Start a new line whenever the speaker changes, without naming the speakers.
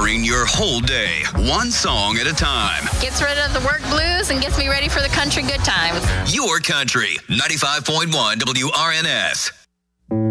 covering your whole day, one song at a time.
Gets rid of the work blues and gets me ready for the country good times.
Your country, 95.1 WRNS.